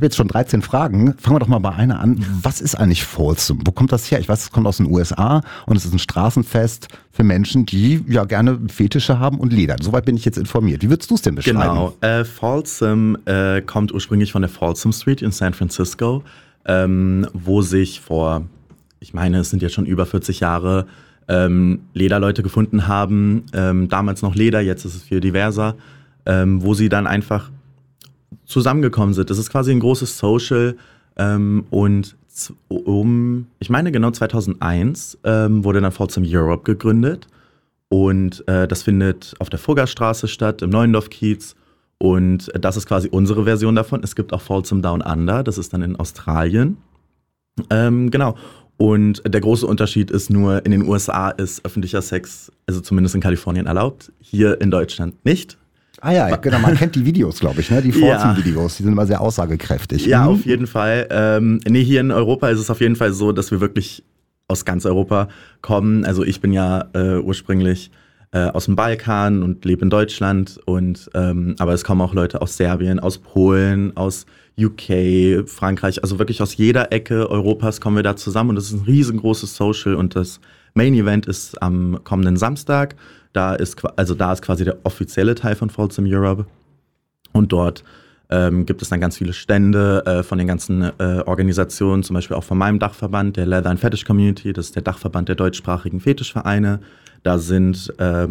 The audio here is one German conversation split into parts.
habe jetzt schon 13 Fragen. Fangen wir doch mal bei einer an. Was ist eigentlich Folsom? Wo kommt das her? Ich weiß, es kommt aus den USA und es ist ein Straßenfest für Menschen, die ja gerne Fetische haben und Leder. Soweit bin ich jetzt informiert. Wie würdest du es denn beschreiben? Genau. Folsom kommt ursprünglich von der Folsom Street in San Francisco, wo sich vor, ich meine, es sind jetzt schon über 40 Jahre, Lederleute gefunden haben. Damals noch Leder, jetzt ist es viel diverser, wo sie dann einfach zusammengekommen sind. Das ist quasi ein großes Social und ich meine genau 2001 wurde dann Folsom Europe gegründet und das findet auf der Fuggerstraße statt, im Neuendorf-Kiez und das ist quasi unsere Version davon. Es gibt auch Folsom Down Under, das ist dann in Australien. Genau. Und der große Unterschied ist nur, in den USA ist öffentlicher Sex, also zumindest in Kalifornien, erlaubt, hier in Deutschland nicht. Ah ja, genau, man kennt die Videos, glaube ich, ne? Die Folsom-Videos, die sind immer sehr aussagekräftig. Ja, auf jeden Fall. Hier in Europa ist es auf jeden Fall so, dass wir wirklich aus ganz Europa kommen. Also ich bin ja ursprünglich aus dem Balkan und lebe in Deutschland. Aber es kommen auch Leute aus Serbien, aus Polen, aus UK, Frankreich. Also wirklich aus jeder Ecke Europas kommen wir da zusammen. Und das ist ein riesengroßes Social. Und das Main Event ist am kommenden Samstag. Da ist quasi der offizielle Teil von Folsom Europe. Und dort gibt es dann ganz viele Stände von den ganzen Organisationen, zum Beispiel auch von meinem Dachverband, der Leather and Fetish Community. Das ist der Dachverband der deutschsprachigen Fetischvereine. Da sind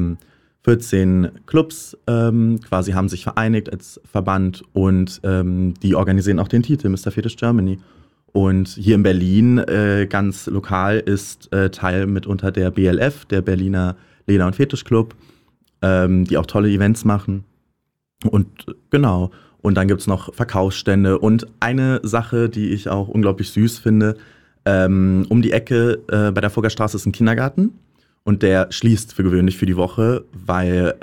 14 Clubs quasi haben sich vereinigt als Verband und die organisieren auch den Titel Mr. Fetish Germany. Und hier in Berlin ganz lokal ist Teil mitunter der BLF, der Berliner Leder- und Fetischclub, die auch tolle Events machen. Und genau. Und dann gibt es noch Verkaufsstände. Und eine Sache, die ich auch unglaublich süß finde, um die Ecke bei der Fuggerstraße ist ein Kindergarten. Und der schließt für gewöhnlich für die Woche, weil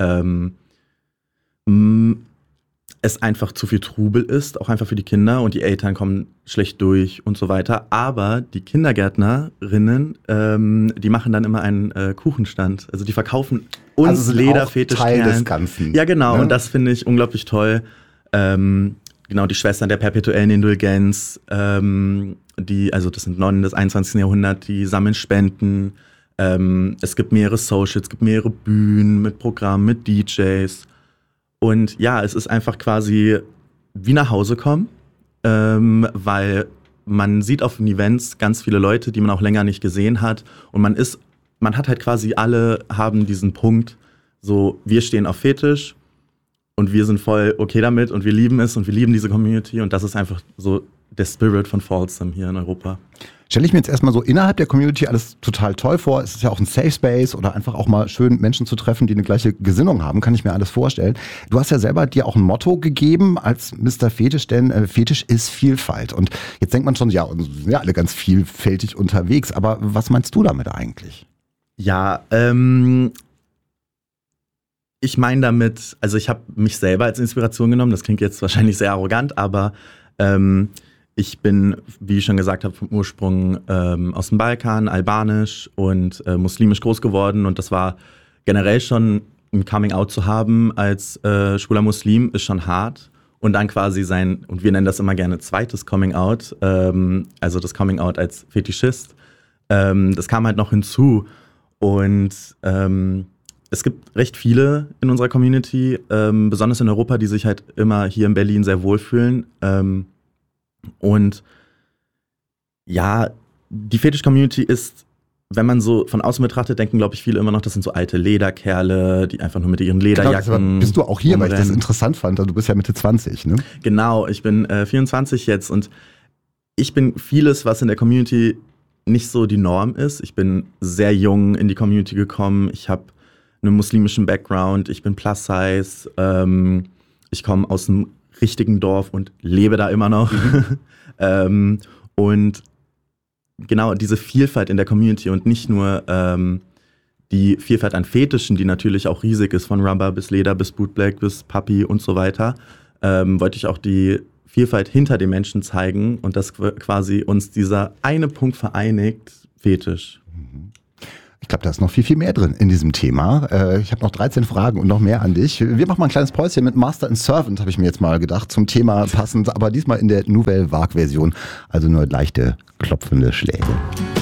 es einfach zu viel Trubel ist, auch einfach für die Kinder. Und die Eltern kommen schlecht durch und so weiter. Aber die Kindergärtnerinnen, die machen dann immer einen Kuchenstand. Also die verkaufen uns also Lederfetischkern. Teil des Ganzen. Ja, genau. Ne? Und das finde ich unglaublich toll. Genau, die Schwestern der perpetuellen Indulgenz, also das sind Nonnen des 21. Jahrhunderts, die sammeln Spenden. Es gibt mehrere Socials, es gibt mehrere Bühnen mit Programmen, mit DJs. Und ja, es ist einfach quasi wie nach Hause kommen, weil man sieht auf den Events ganz viele Leute, die man auch länger nicht gesehen hat. Und man hat halt quasi alle haben diesen Punkt, so wir stehen auf Fetisch und wir sind voll okay damit und wir lieben es und wir lieben diese Community. Und das ist einfach so der Spirit von Folsom hier in Europa. Stelle ich mir jetzt erstmal so innerhalb der Community alles total toll vor. Es ist ja auch ein Safe Space oder einfach auch mal schön Menschen zu treffen, die eine gleiche Gesinnung haben, kann ich mir alles vorstellen. Du hast ja selber dir auch ein Motto gegeben als Mr. Fetisch, denn Fetisch ist Vielfalt. Und jetzt denkt man schon, ja, wir sind ja alle ganz vielfältig unterwegs. Aber was meinst du damit eigentlich? Ja, ich meine damit, also ich habe mich selber als Inspiration genommen. Das klingt jetzt wahrscheinlich sehr arrogant, aber ich bin, wie ich schon gesagt habe, vom Ursprung aus dem Balkan, albanisch und muslimisch groß geworden. Und das war generell schon ein Coming-out zu haben als schwuler Muslim, ist schon hart. Und dann quasi und wir nennen das immer gerne zweites Coming-out, also das Coming-out als Fetischist. Das kam halt noch hinzu. Und es gibt recht viele in unserer Community, besonders in Europa, die sich halt immer hier in Berlin sehr wohlfühlen. Und ja, die Fetisch-Community ist, wenn man so von außen betrachtet, denken, glaube ich, viele immer noch, das sind so alte Lederkerle, die einfach nur mit ihren Lederjacken. Genau, bist du auch hier, weil ich das interessant fand. Du bist ja Mitte 20, ne? Genau, ich bin 24 jetzt und ich bin vieles, was in der Community nicht so die Norm ist. Ich bin sehr jung in die Community gekommen. Ich habe einen muslimischen Background. Ich bin Plus-Size. Ich komme aus einem richtigen Dorf und lebe da immer noch. Und genau diese Vielfalt in der Community und nicht nur die Vielfalt an Fetischen, die natürlich auch riesig ist, von Rubber bis Leder bis Bootblack bis Puppy und so weiter, wollte ich auch die Vielfalt hinter den Menschen zeigen und dass quasi uns dieser eine Punkt vereinigt, Fetisch. Ich glaube, da ist noch viel, viel mehr drin in diesem Thema. Ich habe noch 13 Fragen und noch mehr an dich. Wir machen mal ein kleines Päuschen mit Master and Servant, habe ich mir jetzt mal gedacht, zum Thema passend, aber diesmal in der Nouvelle Vague Version, also nur leichte klopfende Schläge.